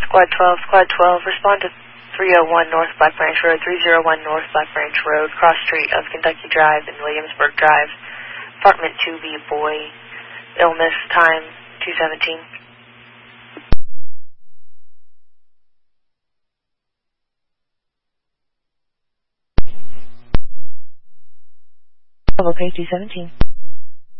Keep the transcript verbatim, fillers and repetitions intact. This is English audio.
Squad twelve, Squad twelve, respond to three oh one North Black Branch Road, three oh one North Black Branch Road, cross street of Kentucky Drive and Williamsburg Drive, apartment two B, boy, illness, time two seventeen. Okay, two seventeen.